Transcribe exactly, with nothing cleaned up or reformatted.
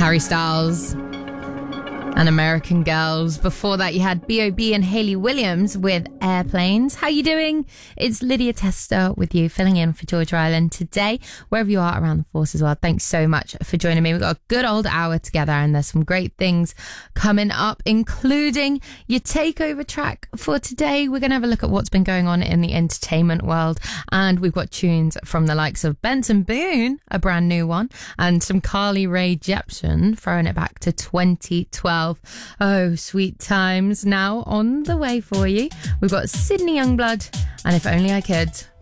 Harry Styles and American Girls. Before that, you had B O B and Hayley Williams with Airplanes. How you doing? It's Lydia Tester with you, filling in for Georgia Island today, wherever you are around the force as well. Thanks so much for joining me. We've got a good old hour together, and there's some great things coming up, including your takeover track for today. We're going to have a look at what's been going on in the entertainment world, and we've got tunes from the likes of Benson Boone, a brand new one, and some Carly Rae Jepsen, throwing it back to twenty twelve. Oh, sweet times now on the way for you. We've got Sydney Youngblood and If Only I Could.